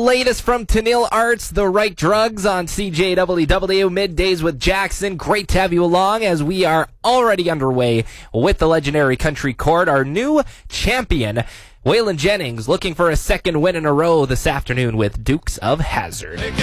latest from Tennille Arts, The Right Drugs on CJWW, Middays with Jackson. Great to have you along as we are already underway with the legendary Country Court. Our new champion, Waylon Jennings, looking for a second win in a row this afternoon with Dukes of Hazzard.